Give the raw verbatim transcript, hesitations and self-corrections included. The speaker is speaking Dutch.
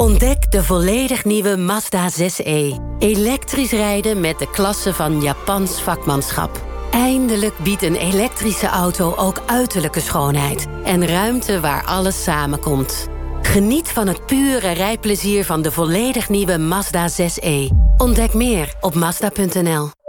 Ontdek de volledig nieuwe Mazda zes e. Elektrisch rijden met de klasse van Japans vakmanschap. Eindelijk biedt een elektrische auto ook uiterlijke schoonheid. En ruimte waar alles samenkomt. Geniet van het pure rijplezier van de volledig nieuwe Mazda zes e. Ontdek meer op Mazda punt n l.